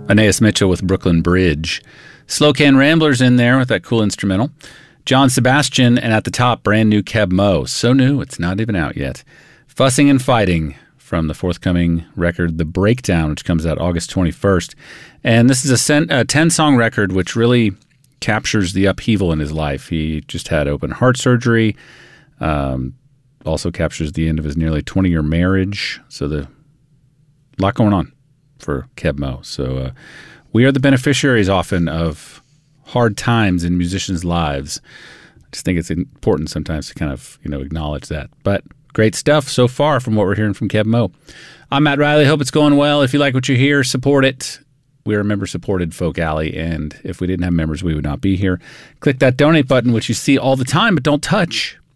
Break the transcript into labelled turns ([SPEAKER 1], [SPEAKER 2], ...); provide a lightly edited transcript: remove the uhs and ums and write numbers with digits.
[SPEAKER 1] Aeneas Mitchell with Brooklyn Bridge. Slow Can Ramblers in there with that cool instrumental. John Sebastian, and at the top, brand new Keb Mo. So new, it's not even out yet. Fussing and Fighting from the forthcoming record, The Breakdown, which comes out August 21st. And this is a 10-song record which really captures the upheaval in his life. He just had open heart surgery. Also captures the end of his nearly 20-year marriage. So a lot going on for Keb Mo. So we are the beneficiaries often of hard times in musicians' lives. I just think it's important sometimes to kind of, acknowledge that. But great stuff so far from what we're hearing from Keb Mo. I'm Matt Riley. Hope it's going well. If you like what you hear, support it. We're a member-supported Folk Alley, and if we didn't have members, we would not be here. Click that donate button, which you see all the time, but don't touch.